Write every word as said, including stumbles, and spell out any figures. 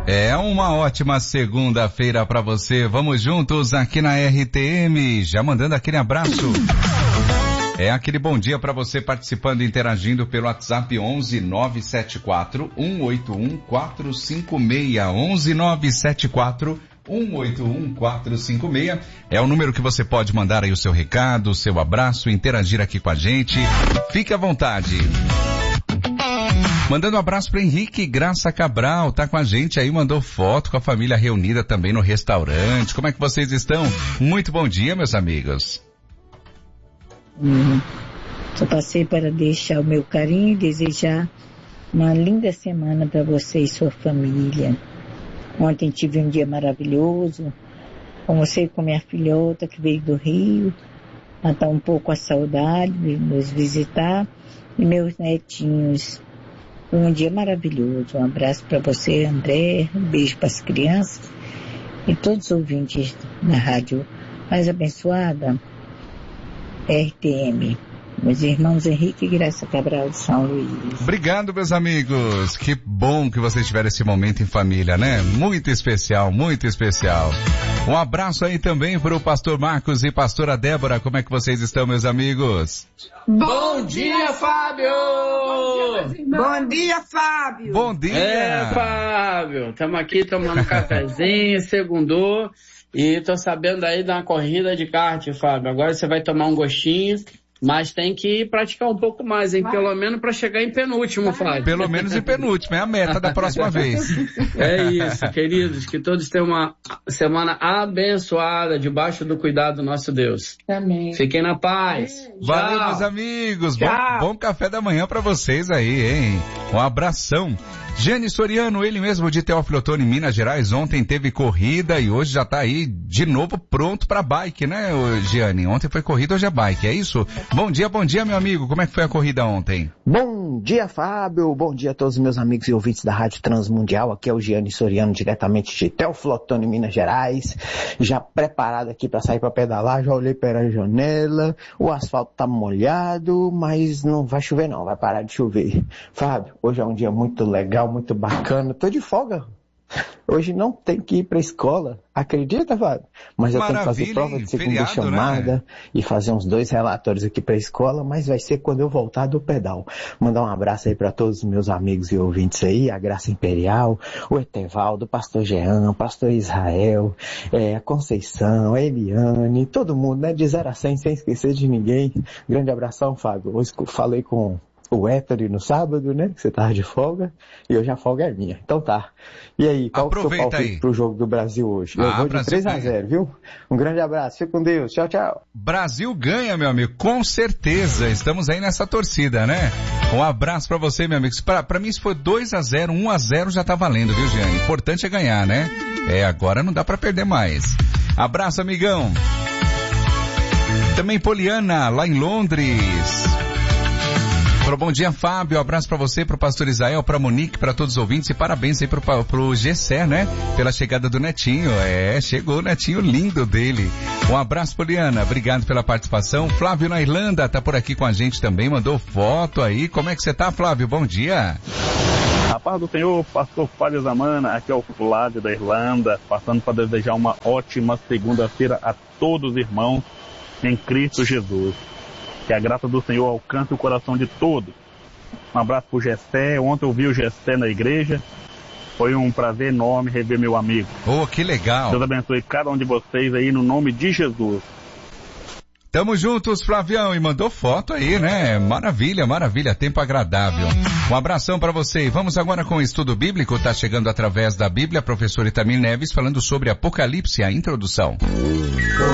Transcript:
É uma ótima segunda-feira para você. Vamos juntos aqui na R T M, já mandando aquele abraço. É aquele bom dia para você participando e interagindo pelo WhatsApp onze nove sete quatro um oito um quatro cinco seis. onze nove sete quatro um oito um quatro cinco seis é o número que você pode mandar aí o seu recado, o seu abraço, interagir aqui com a gente. Fique à vontade. Mandando um abraço para Henrique Graça Cabral, tá com a gente aí, mandou foto com a família reunida também no restaurante. Como é que vocês estão? Muito bom dia, meus amigos. Hum, só passei para deixar o meu carinho e desejar uma linda semana para você e sua família. Ontem tive um dia maravilhoso, almocei com minha filhota que veio do Rio, matar um pouco a saudade de nos visitar, e meus netinhos. Foi um dia maravilhoso. Um abraço para você, André, um beijo para as crianças e todos os ouvintes da rádio mais abençoada, R T M. Meus irmãos Henrique e Graça Cabral de São Luís. Obrigado, meus amigos. Que bom que vocês tiveram esse momento em família, né? Muito especial, muito especial. Um abraço aí também para o pastor Marcos e pastora Débora. Como é que vocês estão, meus amigos? Bom dia, Fábio! Bom dia, Fábio! Bom dia! É, Fábio. Estamos aqui tomando um cafezinho, segundou. E tô sabendo aí de uma corrida de kart, Fábio. Agora você vai tomar um gostinho. Mas tem que praticar um pouco mais, hein? Pelo menos para chegar em penúltimo, Fábio. Pelo menos em penúltimo, é a meta da próxima vez. É isso, queridos. Que todos tenham uma semana abençoada, debaixo do cuidado do nosso Deus. Amém. Fiquem na paz. Valeu, Tchau. meus amigos. Bom, bom café da manhã para vocês aí, hein? Um abração. Giane Soriano, ele mesmo de Teófilo Otoni, Minas Gerais, ontem teve corrida e hoje já tá aí de novo pronto pra bike, né, Giane? Ontem foi corrida, hoje é bike, é isso? Bom dia, bom dia, meu amigo. Como é que foi a corrida ontem? Bom dia, Fábio. Bom dia a todos os meus amigos e ouvintes da Rádio Transmundial. Aqui é o Giane Soriano, diretamente de Teófilo Otoni, Minas Gerais. Já preparado aqui para sair para pedalar. Já olhei pela janela. O asfalto tá molhado, mas não vai chover não. Vai parar de chover. Fábio, hoje é um dia muito legal, muito bacana. Tô de folga. Hoje não tem que ir pra escola. Acredita, Fábio? Mas eu Maravilha, tenho que fazer prova de segunda feriado, chamada, né? E fazer uns dois relatórios aqui pra escola, mas vai ser quando eu voltar do pedal. Mandar um abraço aí pra todos os meus amigos e ouvintes aí, a Graça Imperial, o Etevaldo, o Pastor Jean, o Pastor Israel, é, a Conceição, a Eliane, todo mundo, né? De zero a cem, sem esquecer de ninguém. Grande abração, Fábio. Hoje falei com o Héctor no sábado, né? Que você tava de folga. E hoje a folga é minha. Então tá. E aí, qual o seu palpite pro jogo do Brasil hoje? Eu Ah, vou de Brasil três a ganha. zero, viu? Um grande abraço. Fica com Deus. Tchau, tchau. Brasil ganha, meu amigo, com certeza. Estamos aí nessa torcida, né? Um abraço pra você, meu amigo. Pra, pra mim, se for dois a zero, um a zero já tá valendo, viu, Jean? Importante é ganhar, né? É, agora não dá pra perder mais. Abraço, amigão. Também Poliana, lá em Londres. Bom dia, Fábio. Um abraço pra você, pro pastor Israel, pra Monique, pra todos os ouvintes e parabéns aí pro, pro Gessé, né? Pela chegada do netinho. É, chegou o netinho lindo dele. Um abraço, Poliana. Obrigado pela participação. Flávio na Irlanda tá por aqui com a gente também, mandou foto aí. Como é que você tá, Flávio? Bom dia. A paz do Senhor, pastor Fábio Zamana, aqui é o Flávio da Irlanda, passando para desejar uma ótima segunda-feira a todos os irmãos em Cristo Jesus. Que a graça do Senhor alcance o coração de todos. Um abraço pro Gessé. Ontem eu vi o Gessé na igreja. Foi um prazer enorme rever meu amigo. Oh, que legal. Deus abençoe cada um de vocês aí no nome de Jesus. Tamo juntos, Flavião, e mandou foto aí, né? Maravilha, maravilha, tempo agradável. Um abração pra você. E vamos agora com o estudo bíblico, tá chegando através da Bíblia, professor Itamir Neves, falando sobre Apocalipse, a introdução.